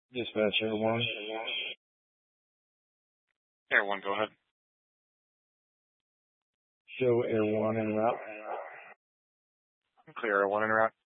Dispatch Air 1. Air 1, go ahead. Show Air 1 en route. Clear Air 1 en route.